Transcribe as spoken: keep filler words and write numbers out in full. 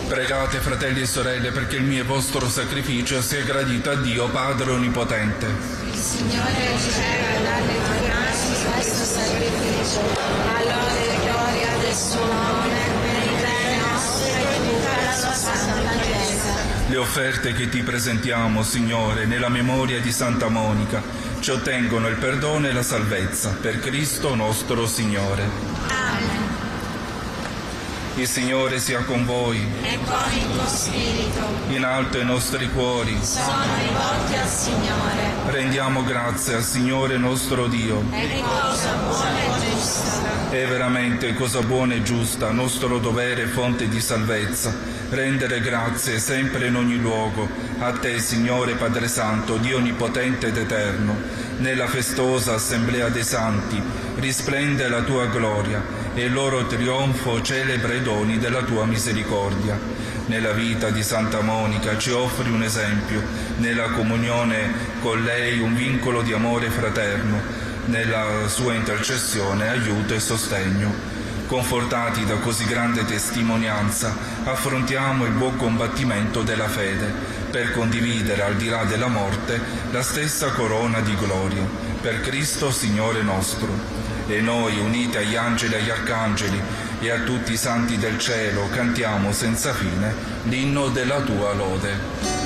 Pregate, fratelli e sorelle, perché il mio e vostro sacrificio sia gradito a Dio Padre Onnipotente. Il Signore riceva dalle tue mani questo sacrificio, all'ora e gloria del suo nome, per il bene nostro e di tutta la sua santa Chiesa. Le offerte che ti presentiamo, Signore, nella memoria di Santa Monica, ci ottengono il perdono e la salvezza, per Cristo nostro Signore. Amen. Il Signore sia con voi. E con il tuo spirito. In alto i nostri cuori. Sono rivolti al Signore. Rendiamo grazie al Signore nostro Dio. È cosa buona e giusta. È veramente cosa buona e giusta, nostro dovere e fonte di salvezza, rendere grazie sempre in ogni luogo a Te, Signore Padre Santo, Dio Onnipotente ed Eterno. Nella festosa assemblea dei santi risplende la Tua gloria e il loro trionfo celebra i doni della Tua misericordia. Nella vita di Santa Monica ci offri un esempio, nella comunione con lei un vincolo di amore fraterno, nella sua intercessione aiuto e sostegno. Confortati da così grande testimonianza, affrontiamo il buon combattimento della fede, per condividere al di là della morte la stessa corona di gloria, per Cristo Signore nostro. E noi, uniti agli angeli e agli arcangeli e a tutti i santi del cielo, cantiamo senza fine l'inno della Tua lode.